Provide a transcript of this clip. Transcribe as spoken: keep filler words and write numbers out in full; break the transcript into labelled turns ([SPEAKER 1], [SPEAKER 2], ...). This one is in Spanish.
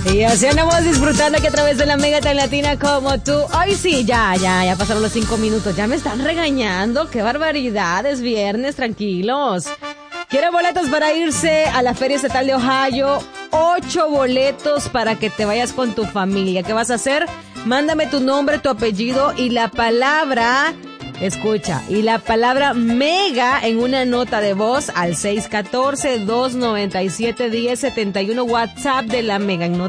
[SPEAKER 1] Y así andamos disfrutando aquí a través de la Mega tan latina como tú. Hoy sí, ya, ya, ya pasaron los cinco minutos. Ya me están regañando. ¡Qué barbaridad! Es viernes, tranquilos. ¿Quiere boletos para irse a la Feria Estatal de Ohio? Ocho boletos para que te vayas con tu familia. ¿Qué vas a hacer? Mándame tu nombre, tu apellido y la palabra... Escucha, y la palabra mega en una nota de voz al seis uno cuatro, dos nueve siete, uno cero siete uno, WhatsApp de la Mega. En